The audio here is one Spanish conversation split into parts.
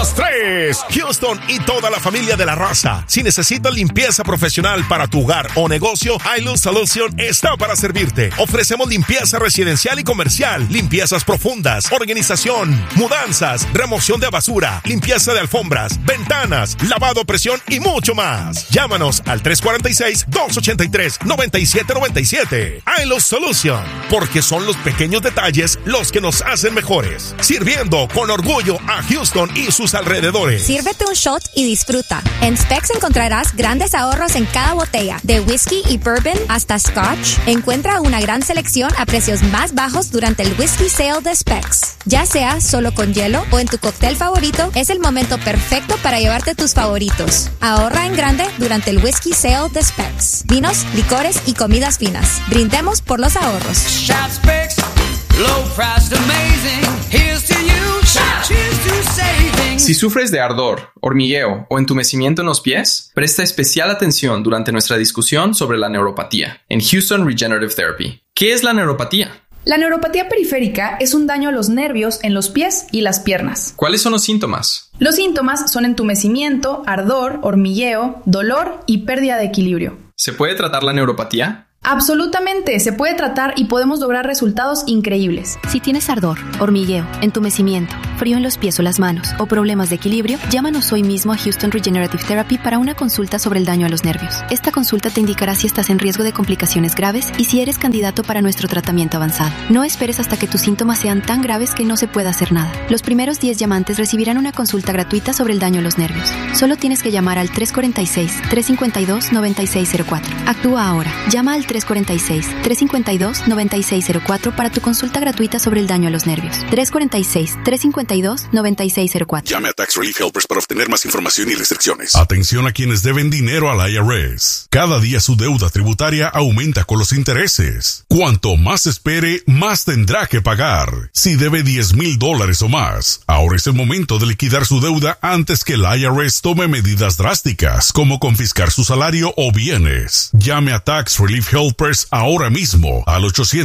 Somos 3. Houston y toda la familia de la raza. Si necesitas limpieza profesional para tu hogar o negocio, iLuz Solution está para servirte. Ofrecemos limpieza residencial y comercial, limpiezas profundas, organización, mudanzas, remoción de basura, limpieza de alfombras, ventanas, lavado a presión y mucho más. Llámanos al 346-283-9797. iLuz Solution, porque son los pequeños detalles los que nos hacen mejores. Sirviendo con orgullo a Houston y sus alrededores. Sírvete un shot y disfruta. En Specs encontrarás grandes ahorros en cada botella, de whisky y bourbon hasta scotch. Encuentra una gran selección a precios más bajos durante el Whisky Sale de Specs. Ya sea solo con hielo o en tu cóctel favorito, es el momento perfecto para llevarte tus favoritos. Ahorra en grande durante el Whisky Sale de Specs. Vinos, licores y comidas finas. Brindemos por los ahorros. Shop Specs, low price amazing. Here's to you, cheers to saving. Si sufres de ardor, hormigueo o entumecimiento en los pies, presta especial atención durante nuestra discusión sobre la neuropatía en Houston Regenerative Therapy. ¿Qué es la neuropatía? La neuropatía periférica es un daño a los nervios en los pies y las piernas. ¿Cuáles son los síntomas? Los síntomas son entumecimiento, ardor, hormigueo, dolor y pérdida de equilibrio. ¿Se puede tratar la neuropatía? Absolutamente, se puede tratar y podemos lograr resultados increíbles. Si tienes ardor, hormigueo, entumecimiento, frío en los pies o las manos o problemas de equilibrio, llámanos hoy mismo a Houston Regenerative Therapy para una consulta sobre el daño a los nervios. Esta consulta te indicará si estás en riesgo de complicaciones graves y si eres candidato para nuestro tratamiento avanzado. No esperes hasta que tus síntomas sean tan graves que no se pueda hacer nada. Los primeros 10 llamantes recibirán una consulta gratuita sobre el daño a los nervios. Solo tienes que llamar al 346-352-9604. Actúa ahora. Llama al 346-352-9604 para tu consulta gratuita sobre el daño a los nervios. 346-352-9604. Llame a Tax Relief Helpers para obtener más información y restricciones. Atención a quienes deben dinero al IRS. Cada día su deuda tributaria aumenta con los intereses. Cuanto más espere, más tendrá que pagar. Si debe $10,000 o más, ahora es el momento de liquidar su deuda antes que el IRS tome medidas drásticas, como confiscar su salario o bienes. Llame a Tax Relief Helpers ahora mismo al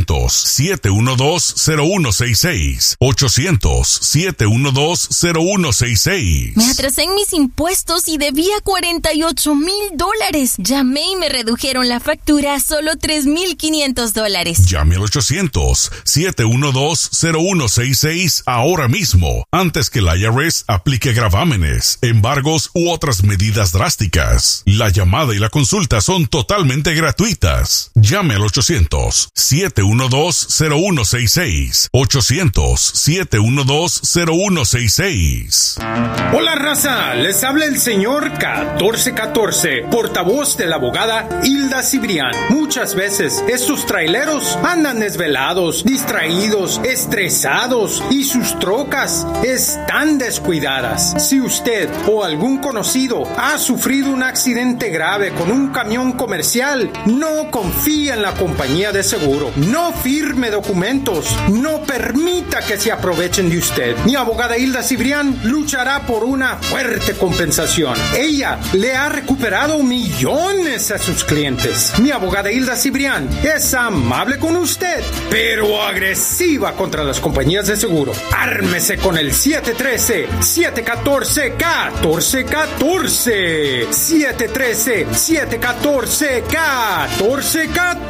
800-712-0166. 800-712-0166. Me atrasé en mis impuestos y debía $48,000. Llamé y me redujeron la factura a solo $3,500. Llame al 800-712-0166 ahora mismo, antes que el IRS aplique gravámenes, embargos u otras medidas drásticas. La llamada y la consulta son totalmente gratuitas. Llame al 800-712-0166. 800-712-0166. Hola raza, les habla el señor 1414, portavoz de la abogada Hilda Cibrián. Muchas veces estos traileros andan desvelados, distraídos, estresados y sus trocas están descuidadas. Si usted o algún conocido ha sufrido un accidente grave con un camión comercial, no confíe en la compañía de seguro. No firme documentos. No permita que se aprovechen de usted. Mi abogada Hilda Cibrián luchará por una fuerte compensación. Ella le ha recuperado millones a sus clientes. Mi abogada Hilda Cibrián es amable con usted, pero agresiva contra las compañías de seguro. Ármese con el 713-714-1414. 713-714-1414.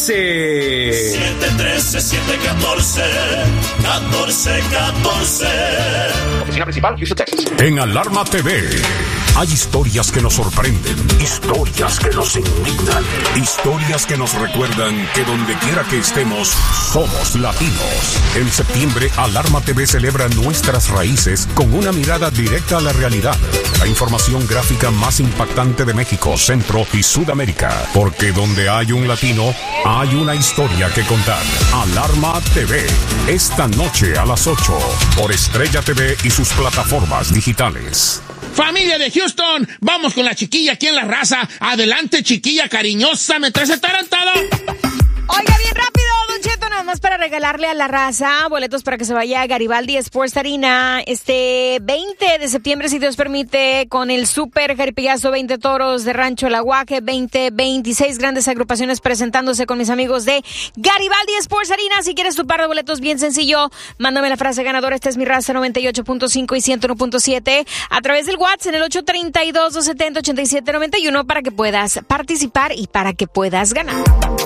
713-714-1414. Oficina principal, Houston, Texas. En Alarma TV hay historias que nos sorprenden, historias que nos indignan, historias que nos recuerdan que donde quiera que estemos, somos latinos. En septiembre, Alarma TV celebra nuestras raíces con una mirada directa a la realidad. La información gráfica más impactante de México, Centro y Sudamérica. Porque donde hay un latino, hay una historia que contar. Alarma TV, esta noche a las 8, por Estrella TV y sus plataformas digitales. Familia de Houston, vamos con la chiquilla aquí en la raza. Adelante, chiquilla cariñosa, ¿me traes atarantada? Oiga, bien rápido, Don Cheto, nada más más para regalarle a la raza, boletos para que se vaya a Garibaldi Sports Arena este 20 de septiembre, si Dios permite, con el Super Jaripillazo 20 Toros de Rancho El Aguaje 2026, grandes agrupaciones presentándose con mis amigos de Garibaldi Sports Arena. Si quieres tu par de boletos, bien sencillo, mándame la frase ganadora, esta es mi raza 98.5 y 101.7 a través del WhatsApp en el 832-270-8791 para que puedas participar y para que puedas ganar.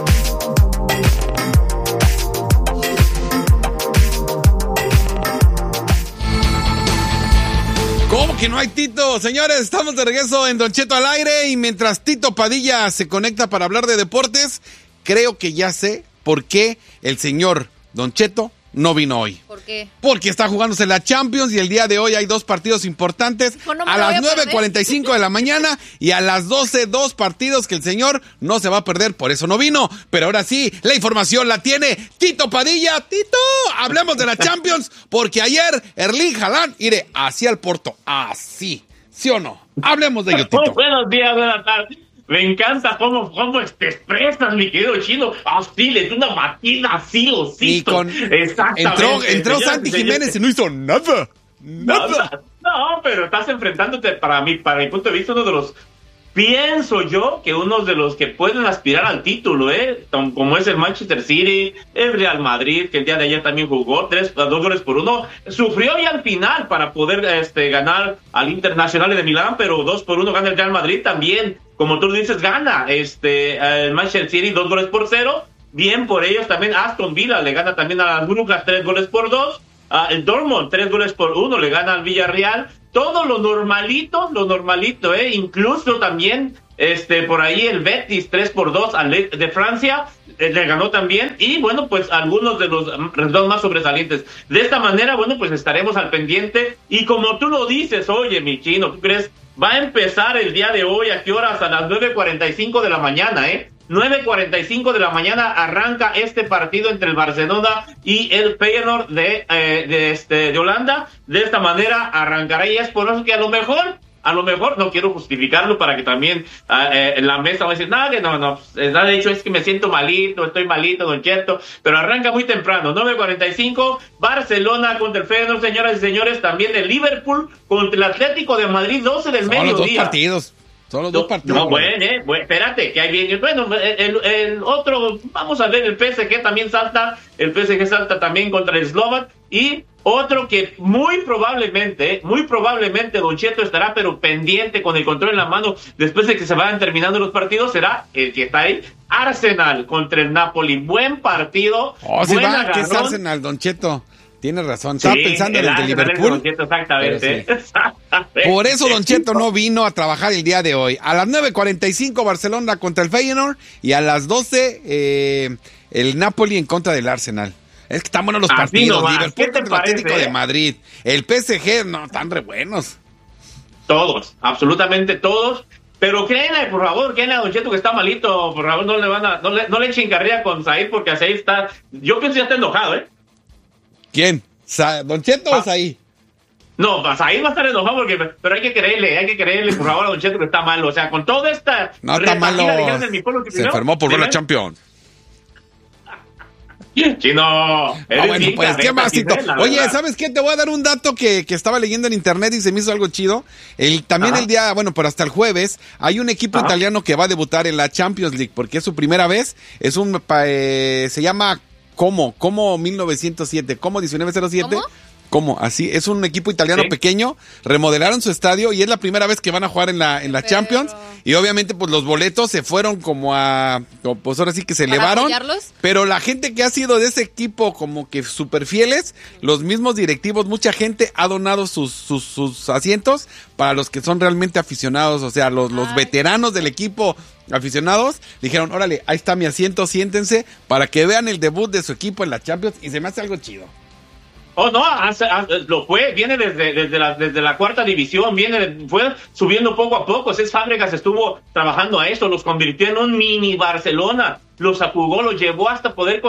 ¿Cómo que no hay Tito? Señores, estamos de regreso en Don Cheto al aire y mientras Tito Padilla se conecta para hablar de deportes, creo que ya sé por qué el señor Don Cheto no vino hoy. ¿Por qué? Porque está jugándose la Champions y el día de hoy hay dos partidos importantes a las 9:45 de la mañana y a las 12, dos partidos que el señor no se va a perder, por eso no vino. Pero ahora sí, la información la tiene Tito Padilla. Tito, hablemos de la Champions, porque ayer Erling Haaland, iré hacia el Porto, así, ¿sí o no? Hablemos de ello, Tito. Muy buenos días, buenas tardes. Me encanta cómo te expresas, mi querido Chino. Así, le dio una matina así, osito. Exactamente. Entró Santi Jiménez y no hizo nada. Nada. No, pero estás enfrentándote, para mi punto de vista, uno de los... Pienso yo que uno de los que pueden aspirar al título, como es el Manchester City, el Real Madrid, que el día de ayer también jugó 2-1, sufrió ya al final para poder ganar al Internacional de Milán, pero 2-1 gana el Real Madrid también, como tú dices, gana el Manchester City 2-0, bien por ellos también. Aston Villa le gana también a las Brujas 3-2, el Dortmund 3-1 le gana al Villarreal. Todo lo normalito, incluso también por ahí el Betis 3-2 al de Francia le ganó también, y bueno, pues algunos de los resultados más sobresalientes. De esta manera, bueno, pues estaremos al pendiente, y como tú lo dices, oye, mi Chino, ¿tú crees? Va a empezar el día de hoy, ¿a qué horas? A las 9:45 de la mañana, 9:45 de la mañana arranca este partido entre el Barcelona y el Feyenoord de Holanda. De esta manera arrancará, y es por eso que a lo mejor, no quiero justificarlo para que también en la mesa va a decir, nada, de hecho es que me siento malito, estoy malito, Don Cheto, pero arranca muy temprano, 9:45, Barcelona contra el Feyenoord, señoras y señores, también el Liverpool contra el Atlético de Madrid, 12 del mediodía. Los dos partidos. Son los dos partidos. No, bueno, espérate, que ahí viene. Bueno, el otro, vamos a ver, el PSG también salta. El PSG salta también contra el Slovak. Y otro que muy probablemente, Don Cheto estará, pero pendiente con el control en la mano después de que se vayan terminando los partidos, será el que está ahí, Arsenal contra el Napoli. Buen partido. Sí va, ¿qué es Arsenal, Don Cheto? Tienes razón, estaba pensando en el de Liverpool. Exactamente. Por eso Don Cheto no vino a trabajar el día de hoy. A las 9:45 Barcelona contra el Feyenoord y a las 12 el Napoli en contra del Arsenal. Es que están buenos los partidos. Liverpool contra el Atlético de Madrid. El PSG, no, están re buenos. Todos, absolutamente todos. Pero créanle, por favor, créanle a Don Cheto que está malito. Por favor, no le echen carrera con Said, porque Said está... Yo pienso que ya está enojado, ¿Quién? ¿Don Cheto o Said? No, Said va a estar enojado, pero hay que creerle, por favor, a Don Cheto que está malo. O sea, con toda esta... No está malo, se enfermó por ver la Champions. Chino, bueno, pues, ¿qué más, Tito? Oye, ¿sabes qué? Te voy a dar un dato que estaba leyendo en internet y se me hizo algo chido. También el día, bueno, pero hasta el jueves, hay un equipo italiano que va a debutar en la Champions League, porque es su primera vez. Se llama... ¿Cómo 1907? ¿Cómo 1907? ¿Cómo? Así, es un equipo italiano pequeño, remodelaron su estadio y es la primera vez que van a jugar en la Champions, y obviamente pues los boletos se fueron pues ahora sí que se elevaron, apoyarlos. Pero la gente que ha sido de ese equipo como que súper fieles, los mismos directivos, mucha gente ha donado sus asientos para los que son realmente aficionados, o sea, los veteranos del equipo aficionados, dijeron, órale, ahí está mi asiento, siéntense, para que vean el debut de su equipo en la Champions, y se me hace algo chido. Oh, no, lo fue, viene desde la cuarta división, fue subiendo poco a poco. Cés Fábregas estuvo trabajando a eso, los convirtió en un mini Barcelona. los jugó, los llevó hasta poder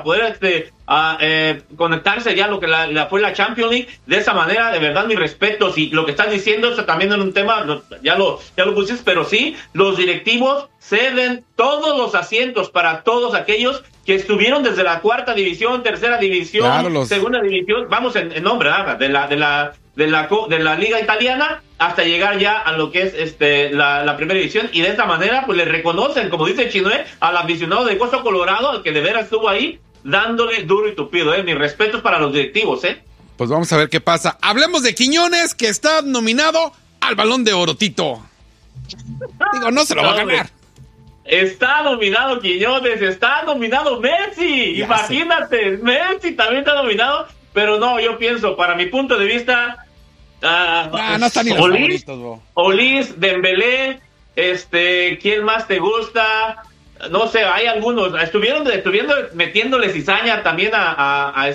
conectarse ya lo que fue la Champions League. De esa manera, de verdad, mis respetos. Y lo que estás diciendo, eso también era un tema, ya lo pusiste, pero sí, los directivos ceden todos los asientos para todos aquellos que estuvieron desde la 4ª división, 3ª división, claro, 2ª división, vamos en nombre, de la liga italiana, hasta llegar ya a lo que es la 1ª división, y de esta manera pues le reconocen, como dice Chinoé, al aficionado de Costa Colorado, al que de veras estuvo ahí dándole duro y tupido. Mis respetos para los directivos. Pues vamos a ver qué pasa. Hablemos de Quiñones, que está nominado al Balón de Oro, Tito. Digo, no se lo va a ganar. Está nominado Quiñones, está nominado Messi. Ya imagínate, Messi también está nominado, pero no, yo pienso, para mi punto de vista, no están ni los favoritos, Olís, Dembélé, ¿quién más te gusta? No sé, hay algunos, estuvieron metiéndole cizaña también al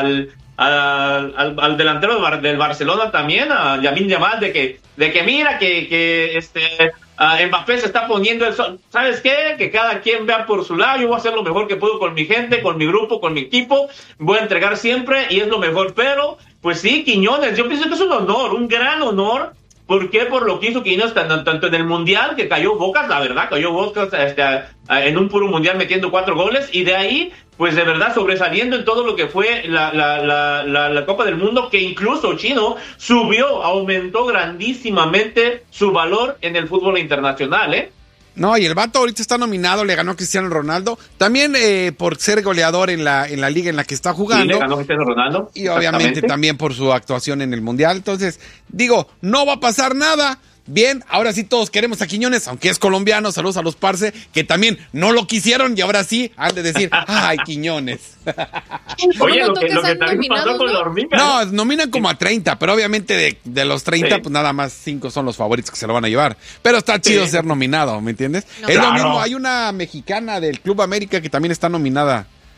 delantero del Barcelona también, a Lamine Yamal, de que mira que Mbappé se está poniendo el sol. ¿Sabes qué? Que cada quien vea por su lado. Yo voy a hacer lo mejor que puedo con mi gente, con mi grupo, con mi equipo. Voy a entregar siempre y es lo mejor. Pero, pues sí, Quiñones, yo pienso que es un honor, un gran honor. ¿Por qué? Por lo que hizo Quiñones tanto en el Mundial, que cayó Bocas, la verdad, cayó Bocas en un puro Mundial metiendo 4 goles, y de ahí, pues de verdad sobresaliendo en todo lo que fue la Copa del Mundo, que incluso Chino aumentó grandísimamente su valor en el fútbol internacional, No, y el vato ahorita está nominado, le ganó a Cristiano Ronaldo, también por ser goleador en la liga en la que está jugando. Sí, le ganó a Cristiano Ronaldo. Y obviamente también por su actuación en el Mundial. Entonces, digo, no va a pasar nada. Bien, ahora sí todos queremos a Quiñones, aunque es colombiano. Saludos a los parce, que también no lo quisieron y ahora sí han de decir, ¡ay, Quiñones! Oye, lo que también pasó con la hormiga. No, nominan como a 30, pero obviamente de los 30, pues nada más 5 son los favoritos que se lo van a llevar. Pero está chido ser nominado, ¿me entiendes? No, es lo mismo, hay una mexicana del Club América que también está nominada.